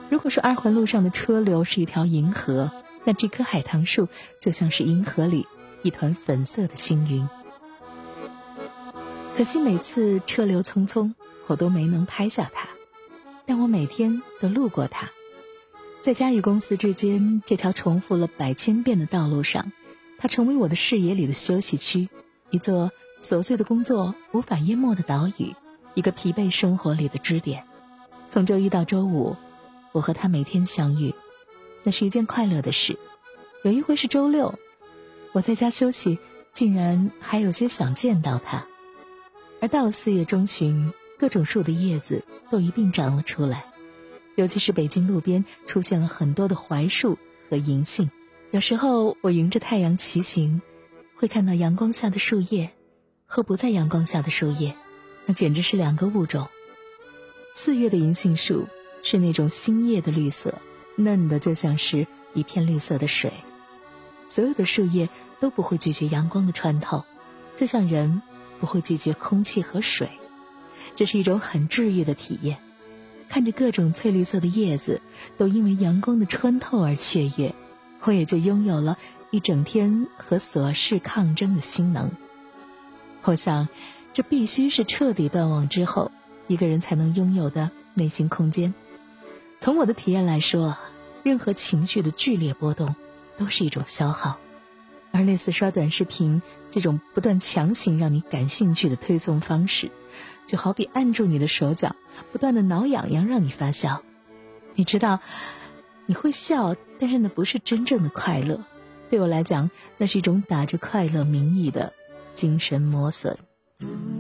如果说二环路上的车流是一条银河，那这棵海棠树就像是银河里一团粉色的星云。可惜每次车流匆匆，我都没能拍下它，但我每天都路过它。在家与公司之间这条重复了100千遍的道路上，它成为我的视野里的休息区，一座琐碎的工作无法淹没的岛屿，一个疲惫生活里的支点。从周一到周五，我和他每天相遇，那是一件快乐的事。有一回是周六，我在家休息，竟然还有些想见到他。而到了4月中旬，各种树的叶子都一并长了出来，尤其是北京路边出现了很多的槐树和银杏。有时候我迎着太阳骑行，会看到阳光下的树叶和不在阳光下的树叶，那简直是2个物种。4月的银杏树是那种新叶的绿色，嫩的就像是一片绿色的水。所有的树叶都不会拒绝阳光的穿透，就像人不会拒绝空气和水。这是一种很治愈的体验。看着各种翠绿色的叶子都因为阳光的穿透而雀跃，我也就拥有了一整天和琐事抗争的心能。我想这必须是彻底断网之后一个人才能拥有的内心空间。从我的体验来说，任何情绪的剧烈波动都是一种消耗，而类似刷短视频这种不断强行让你感兴趣的推送方式，就好比按住你的手脚，不断的挠痒痒让你发笑。你知道你会笑，但是那不是真正的快乐。对我来讲，那是一种打着快乐名义的精神磨损。